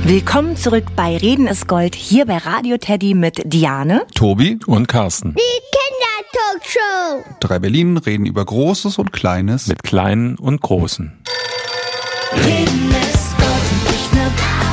Willkommen zurück bei Reden ist Gold, hier bei Radio Teddy mit Diane, Tobi und Carsten. Die Kindertalkshow. 3 Berlin reden über Großes und Kleines. Mit Kleinen und Großen. Reden ist Gold und ich ne...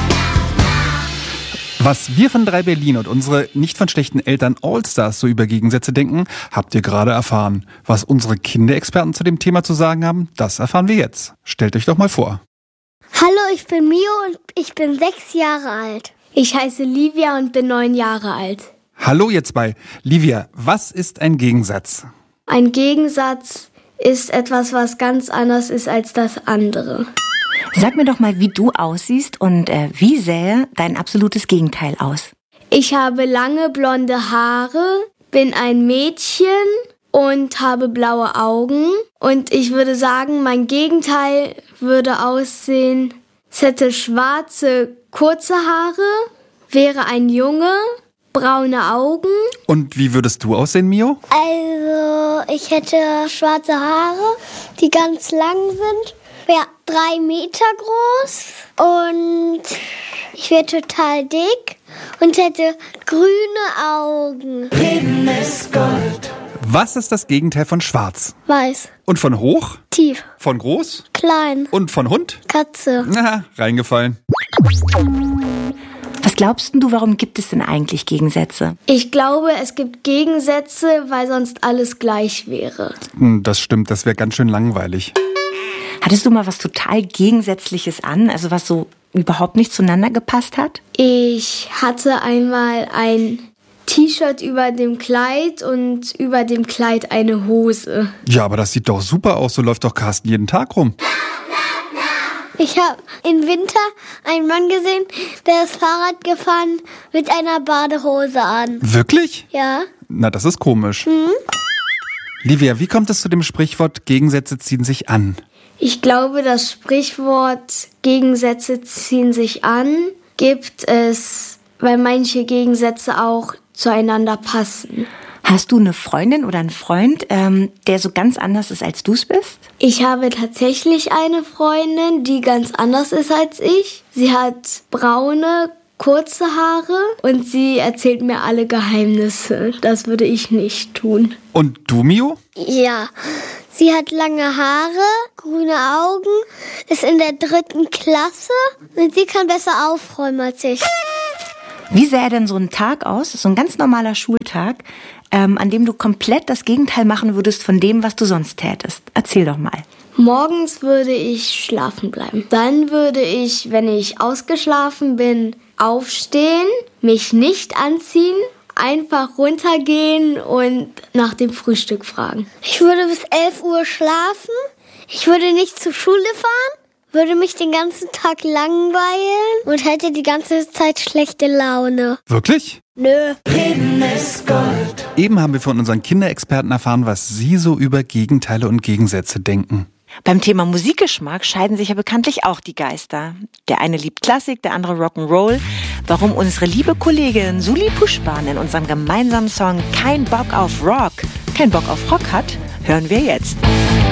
Was wir von 3 Berlin und unsere nicht von schlechten Eltern Allstars so über Gegensätze denken, habt ihr gerade erfahren. Was unsere Kinderexperten zu dem Thema zu sagen haben, das erfahren wir jetzt. Stellt euch doch mal vor. Hallo, ich bin Mio und ich bin 6 Jahre alt. Ich heiße Livia und bin 9 Jahre alt. Hallo ihr zwei. Livia, was ist ein Gegensatz? Ein Gegensatz ist etwas, was ganz anders ist als das andere. Sag mir doch mal, wie du aussiehst und wie sähe dein absolutes Gegenteil aus? Ich habe lange blonde Haare, bin ein Mädchen und habe blaue Augen. Und ich würde sagen, mein Gegenteil würde aussehen, es hätte schwarze, kurze Haare, wäre ein Junge, braune Augen. Und wie würdest du aussehen, Mio? Also, ich hätte schwarze Haare, die ganz lang sind, wäre 3 Meter groß und ich wäre total dick und hätte grüne Augen. Reden ist Gold. Was ist das Gegenteil von schwarz? Weiß, Und von hoch? tief, Von groß? klein, Und von Hund? Katze. Na, reingefallen. Was glaubst du, warum gibt es denn eigentlich Gegensätze? Ich glaube, es gibt Gegensätze, weil sonst alles gleich wäre. Das stimmt, das wäre ganz schön langweilig. Hattest du mal was total Gegensätzliches an, also was so überhaupt nicht zueinander gepasst hat? Ich hatte einmal ein T-Shirt über dem Kleid und über dem Kleid eine Hose. Ja, aber das sieht doch super aus, so läuft doch Carsten jeden Tag rum. Ich habe im Winter einen Mann gesehen, der ist Fahrrad gefahren mit einer Badehose an. Wirklich? Ja. Na, das ist komisch. Livia, wie kommt es zu dem Sprichwort, Gegensätze ziehen sich an? Ich glaube, das Sprichwort Gegensätze ziehen sich an, gibt es, weil manche Gegensätze auch zueinander passen. Hast du eine Freundin oder einen Freund, der so ganz anders ist, als du es bist? Ich habe tatsächlich eine Freundin, die ganz anders ist als ich. Sie hat braune, kurze Haare und sie erzählt mir alle Geheimnisse. Das würde ich nicht tun. Und du, Mio? Ja. Sie hat lange Haare, grüne Augen, ist in der 3. Klasse und sie kann besser aufräumen als ich. Wie sähe denn so ein Tag aus, so ein ganz normaler Schultag, an dem du komplett das Gegenteil machen würdest von dem, was du sonst tätest? Erzähl doch mal. Morgens würde ich schlafen bleiben. Dann würde ich, wenn ich ausgeschlafen bin, aufstehen, mich nicht anziehen, einfach runtergehen und nach dem Frühstück fragen. Ich würde bis 11 Uhr schlafen, ich würde nicht zur Schule fahren, würde mich den ganzen Tag langweilen und hätte die ganze Zeit schlechte Laune. Wirklich? Nö. Reden ist Gold. Eben haben wir von unseren Kinderexperten erfahren, was sie so über Gegenteile und Gegensätze denken. Beim Thema Musikgeschmack scheiden sich ja bekanntlich auch die Geister. Der eine liebt Klassik, der andere Rock'n'Roll. Warum unsere liebe Kollegin Suli Puschban in unserem gemeinsamen Song Kein Bock auf Rock, kein Bock auf Rock hat, hören wir jetzt.